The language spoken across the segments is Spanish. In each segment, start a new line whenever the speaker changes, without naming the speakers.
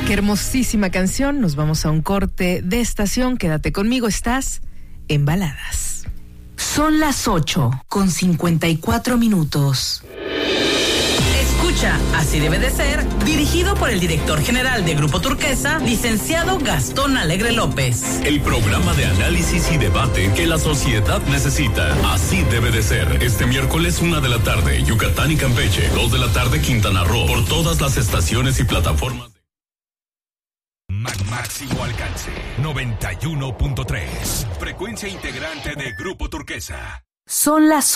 Qué hermosísima canción. Nos vamos a un corte de estación. Quédate conmigo, estás en Baladas. Son las 8:54.
Escucha Así debe de ser, dirigido por el director general de Grupo Turquesa, licenciado Gastón Alegre López.
El programa de análisis y debate que la sociedad necesita. Así debe de ser. Este miércoles 1 de la tarde, Yucatán y Campeche. 2 de la tarde, Quintana Roo. Por todas las estaciones y plataformas.
Máximo alcance 91.3. Frecuencia integrante de Grupo Turquesa.
Son las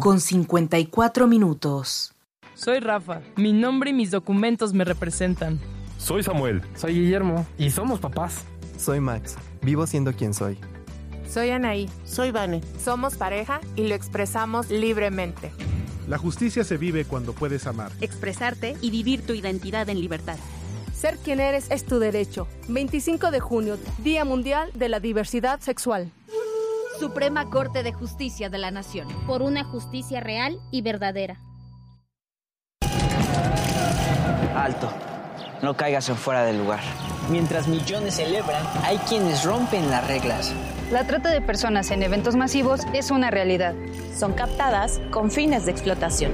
8:54.
Soy Rafa. Mi nombre y mis documentos me representan.
Soy Samuel.
Soy Guillermo.
Y somos papás.
Soy Max. Vivo siendo quien soy.
Soy Anaí.
Soy Vane.
Somos pareja y lo expresamos libremente.
La justicia se vive cuando puedes amar,
expresarte y vivir tu identidad en libertad.
Ser quien eres es tu derecho. 25 de junio, Día Mundial de la Diversidad Sexual.
Suprema Corte de Justicia de la Nación.
Por una justicia real y verdadera.
Alto. No caigas en fuera del lugar.
Mientras millones celebran, hay quienes rompen las reglas.
La trata de personas en eventos masivos es una realidad.
Son captadas con fines de explotación.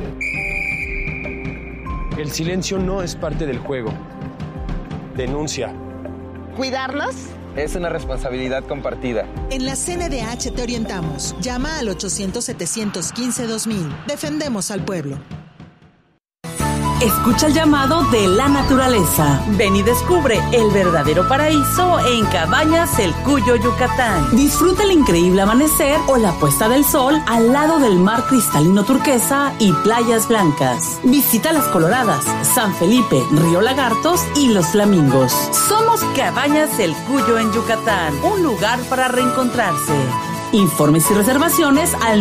El silencio no es parte del juego. Denuncia.
¿Cuidarlos?
Es una responsabilidad compartida.
En la CNDH te orientamos. Llama al 800-715-2000. Defendemos al pueblo.
Escucha el llamado de la naturaleza. Ven y descubre el verdadero paraíso en Cabañas El Cuyo, Yucatán. Disfruta el increíble amanecer o la puesta del sol al lado del mar cristalino turquesa y playas blancas. Visita Las Coloradas, San Felipe, Río Lagartos y Los Flamingos. Somos Cabañas El Cuyo en Yucatán, un lugar para reencontrarse. Informes y reservaciones al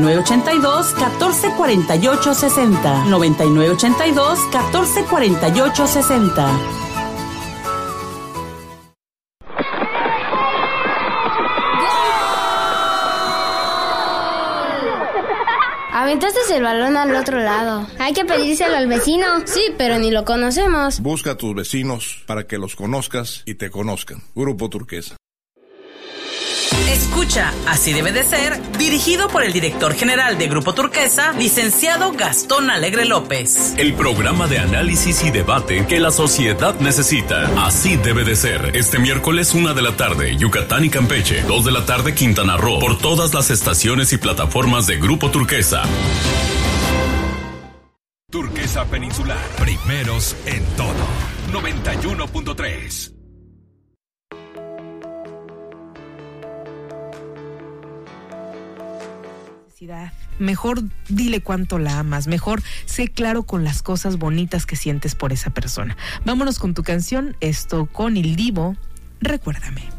9982-1448-60. 9982-1448-60.
Aventaste el balón al otro lado. Hay que pedírselo al vecino. Sí, pero ni lo conocemos.
Busca a tus vecinos para que los conozcas y te conozcan. Grupo Turquesa.
Escucha Así debe de ser, dirigido por el director general de Grupo Turquesa, licenciado Gastón Alegre López.
El programa de análisis y debate que la sociedad necesita. Así debe de ser. Este miércoles 1 de la tarde, Yucatán y Campeche. 2 de la tarde, Quintana Roo. Por todas las estaciones y plataformas de Grupo Turquesa.
Turquesa Peninsular. Primeros en todo. 91.3.
Mejor dile cuánto la amas, mejor sé claro con las cosas bonitas que sientes por esa persona. Vámonos con tu canción, esto con Il Divo, Recuérdame.